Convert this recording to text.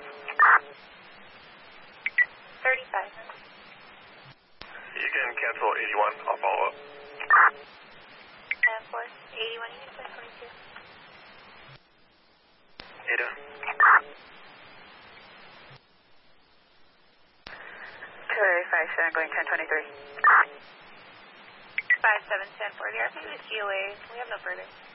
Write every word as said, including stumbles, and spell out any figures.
thirty-five. You can cancel eighty-one. I'll follow up. ten four. eighty-one, you can send twenty-two. Ada. Two five seven going ten twenty-three. five seven ten four. The R P is G O A. We have no further.